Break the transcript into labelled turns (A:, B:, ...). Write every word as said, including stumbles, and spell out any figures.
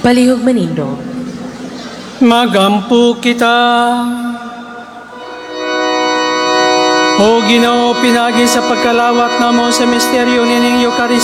A: Palihog Manindog.
B: Magampo kita. O Ginoo, pinagi sa pagkalawat namo sa misteryo nining Eucharistia,